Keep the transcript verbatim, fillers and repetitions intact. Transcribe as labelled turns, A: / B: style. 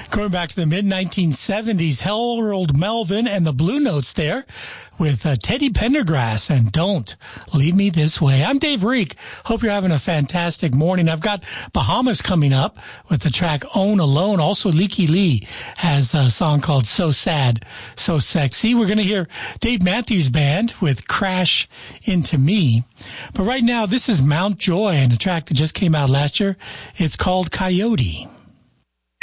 A: Going back to the mid nineteen seventies, Harold Melvin and the Blue Notes there with uh, Teddy Pendergrass and Don't Leave Me This Way. I'm Dave Reek. Hope you're having a fantastic morning. I've got Bahamas coming up with the track Own Alone. Also, Leaky Lee has a song called So Sad, So Sexy. We're going to hear Dave Matthews Band with Crash Into Me. But right now, this is Mount Joy and a track that just came out last year. It's called Coyote.